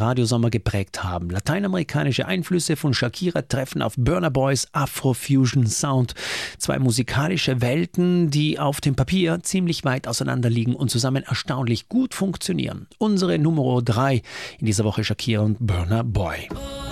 Radiosommer geprägt haben. Lateinamerikanische Einflüsse von Shakira treffen auf Burna Boys Afro-Fusion Sound. Zwei musikalische Welten, die auf dem Papier ziemlich weit auseinander liegen und zusammen erstaunlich gut funktionieren. Unsere Nummer 3 in dieser Woche: Shakira und Burna Boy.